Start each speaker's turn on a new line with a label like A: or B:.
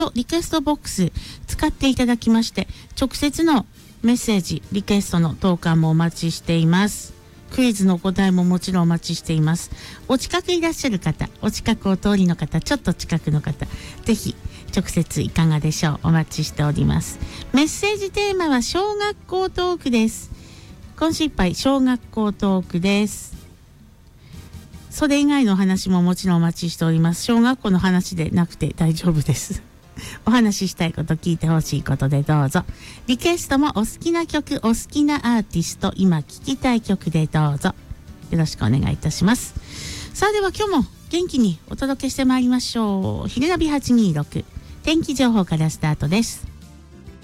A: リクエストボックス使っていただきまして、直接のメッセージ、リクエストの投函もお待ちしています。クイズのお答えももちろんお待ちしています。お近くいらっしゃる方、お近くお通りの方、ちょっと近くの方、ぜひ直接いかがでしょう。お待ちしております。メッセージテーマは小学校トークです。今週いっぱい小学校トークです。それ以外の話ももちろんお待ちしております。小学校の話でなくて大丈夫です。お話ししたいこと、聞いてほしいことでどうぞ。リクエストもお好きな曲、お好きなアーティスト、今聴きたい曲でどうぞよろしくお願いいたします。さあでは今日も元気にお届けしてまいりましょう。ひるナビ826天気情報からスタートです。